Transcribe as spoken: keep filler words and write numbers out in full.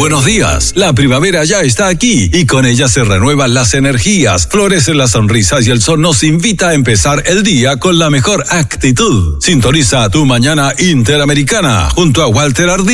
buenos días. La primavera ya está aquí y con ella se renuevan las energías, florecen las sonrisas y el sol nos invita a empezar el día con la mejor actitud. Sintoniza tu mañana Interamericana junto a Walter Ardila.